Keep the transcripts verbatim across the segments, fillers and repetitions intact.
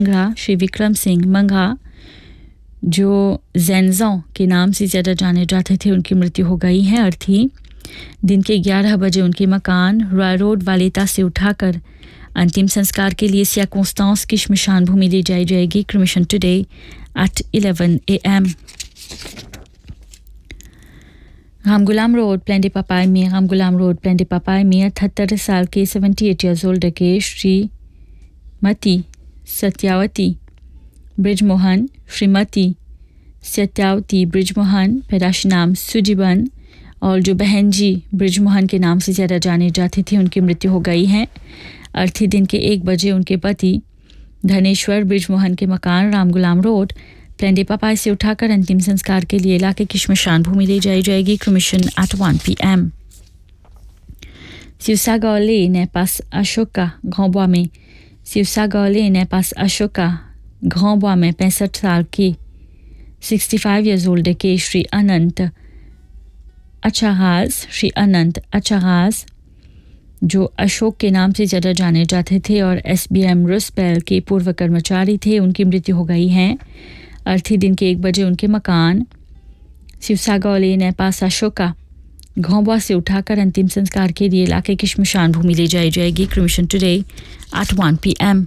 मंगा श्री विक्रम सिंह मंगा जो जैनजों के नाम से ज़्यादा जाने जाते थे, उनकी मृत्यु हो गई है। अर्थी दिन के ग्यारह बजे उनके मकान रॉय रोड वालेता से उठाकर अंतिम संस्कार के लिए सिया कॉन्स्टेंस की श्मशान भूमि ले जाई जाएगी। Cremation today at eleven A M. Ram Ghulam road प्लेंडे पापाई में राम गुलाम रोड प्लेंडे पापाई में अठहत्तर साल के सेवेंटी एट ईयर्स ओल्ड के श्रीमती सत्यावती ब्रिजमोहन श्रीमती सत्यावती ब्रिजमोहन पैदाशी नाम सुजीवन और जो बहन जी ब्रिजमोहन के नाम से ज़्यादा जाने जाती थी, उनकी मृत्यु हो गई है। अर्थी दिन के एक बजे उनके पति धनेश्वर ब्रिजमोहन के मकान राम गुलाम रोड प्लेंडे पापाई से उठाकर अंतिम संस्कार के लिए इलाके की श्मशान भूमि ले जाई जाएगी। Cremation at one P M. सिवसागर लेन है पास अशोका घोंबुआ में सिवसागर लेन है पास अशोका घोंबुआ में पैंसठ साल के सिक्सटी फाइव ईयर्स ओल्ड के श्री अनंत अचागाज श्री अनंत अचागाज जो अशोक के नाम से ज़्यादा जाने जाते थे और एस बी एम रुस्पेल के पूर्व कर्मचारी थे, उनकी मृत्यु हो गई है। अर्थी दिन के एक बजे उनके मकान शिवसागर लेन है पास अशोका घोंबुआ से उठाकर अंतिम संस्कार के लिए इलाके की श्मशान भूमि ले जाई जाएगी। Cremation today at one P M.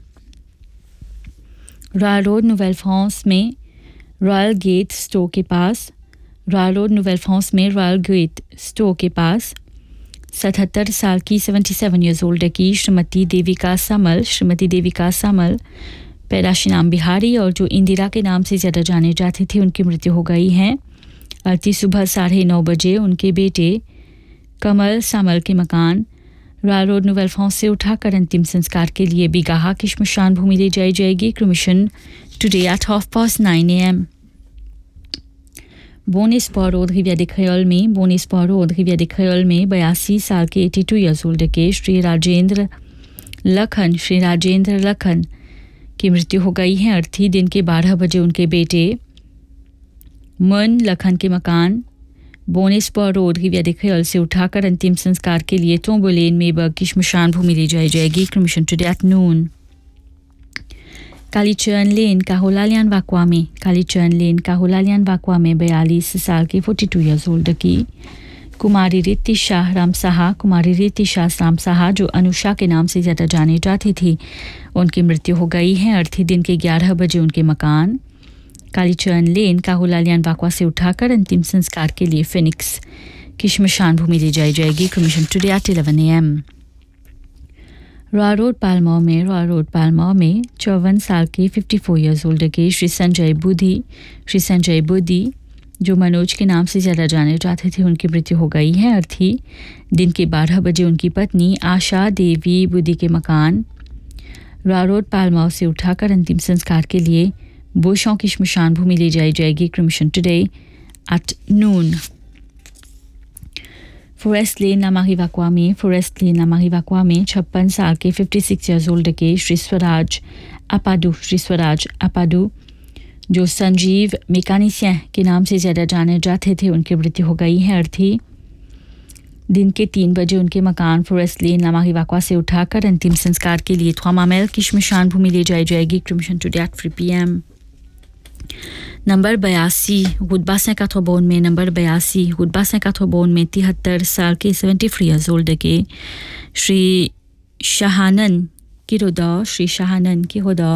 Royal road novel France में रॉयल गेट स्टोर के पास रॉयल रोड नोवेल फ्रांस में रॉयल गेट स्टोर के पास सतहत्तर साल की सेवेंटी सेवन ईयर्स ओल्ड की श्रीमती देविका सामल श्रीमती देविका सामल पैदाशी नाम बिहारी और जो इंदिरा के नाम से ज़्यादा जाने जाते थे, उनकी मृत्यु हो गई है। अर्थी सुबह साढ़े नौ बजे उनके बेटे कमल सामल के मकान रॉयल रोड नोवेल फ्रांस से उठाकर अंतिम संस्कार के लिए बिगाहा की श्मशान भूमि ले जाई जाएगी। Cremation today at half past nine A M. बोनेस्पोर road Rebia they creole में बोनेस्पोर रोड रिविया दे क्रेओल में बयासी साल के एटी टू ईयर्स ओल्ड के श्री राजेंद्र लखन श्री राजेंद्र लखन की मृत्यु हो गई है। अर्थी दिन के बारह बजे उनके बेटे मन लखन के मकान बोनेस्पोर रोड रिविया दे क्रेओल से उठाकर अंतिम संस्कार के लिए टोम्बोलेन मेबर्ग की श्मशान भूमि ले जाई जाएगी। Cremation today at noon. Kalicharan लेन काहोलालियान वाकवा में कालीचरण लेन काहोलालियान वाकवा में बयालीस साल की फोर्टी टू ईयर्स ओल्ड की कुमारी रीति शाह राम साहा कुमारी रीति शाह राम साहा जो अनुषा के नाम से ज़्यादा जाने जाती थी, उनकी मृत्यु हो गई है। अर्थी दिन के ग्यारह बजे उनके मकान कालीचरण लेन काहोलालियान वाकवा से उठाकर अंतिम संस्कार के लिए फिनिक्स की श्मशान भूमि ले जाई जाएगी। Cremation today at eleven A M. Roy road पालमो में रॉय रोड पालमो में चौवन साल के फिफ्टी फोर ईयर्स ओल्ड के श्री संजय बुद्धि श्री संजय बुद्धि जो मनोज के नाम से ज़्यादा जाने जाते थे, उनकी मृत्यु हो गई है। अर्थी दिन के बारह बजे उनकी पत्नी आशा देवी बुद्धि के मकान रॉय रोड पालमो से उठाकर अंतिम संस्कार के लिए बुशों की श्मशान भूमि ले जाई जाएगी। Cremation today at noon. Forest लेन नामाही वाकवा में फॉरेस्ट लेन नामाही वाकवा में छप्पन साल के फिफ्टी सिक्स ईयर्स ओल्ड के श्री स्वराज अपाडू श्री स्वराज अपाडू जो संजीव मैकेनिशियन के नाम से ज़्यादा जाने जाते थे, उनकी मृत्यु हो गई है। अर्थी दिन के तीन बजे उनके मकान फॉरेस्ट लेन नामाही वाकवा से उठाकर अंतिम संस्कार के लिए थ्वामामेल की श्मशान भूमि ले जाई जाएगी। Cremation today at three P M. Number बयासी गुडबा से काथोबोन में नंबर बयासी गुडबा से काथोबोन में तिहत्तर साल के सेवेंटी थ्री ईयर्स ओल्ड के श्री शाहानन किरोदा श्री शाहानन किरोदा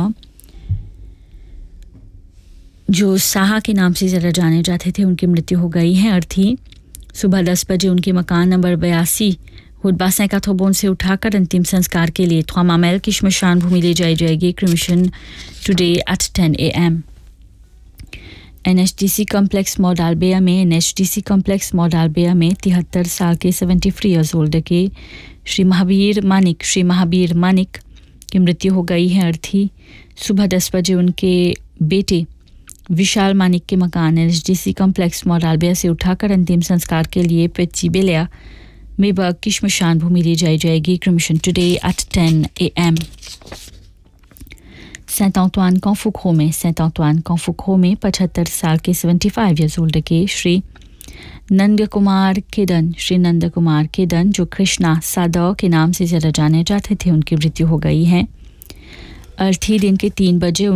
जो साहा के नाम से ज़्यादा जाने जाते थे, उनकी मृत्यु हो गई है। अर्थी सुबह दस बजे उनके मकान नंबर बयासी गुडबा से काथोबोन से उठाकर अंतिम संस्कार के लिए थ्वामामेल की श्मशान भूमि ले जाई जाएगी। Cremation today at ten A M. N H D C complex मॉडालबेया में N H D C complex मॉडालबेया में तिहत्तर साल के सेवेंटी थ्री ईयर्स ओल्ड के श्री महावीर मानिक श्री महावीर मानिक की मृत्यु हो गई है। अर्थी सुबह दस बजे उनके बेटे विशाल मानिक के मकान N H D C complex मॉडालबेया से उठाकर अंतिम संस्कार के लिए पेची बेलिया मेबर्ग की श्मशान भूमि ले जाई जाएगी। Cremation today at ten A M. Saint अंतोine कॉन्फुक्रो में सेंट अंतोine कॉन्फुक्रो में पचहत्तर साल के सेवेंटी फाइव ईयर्स ओल्ड के श्री नंद कुमार केदन श्री नंद कुमार केदन जो कृष्णा सादौ के नाम से ज़्यादा जाने जाते थे, उनकी मृत्यु हो गई है। अर्थी दिन के तीन बजे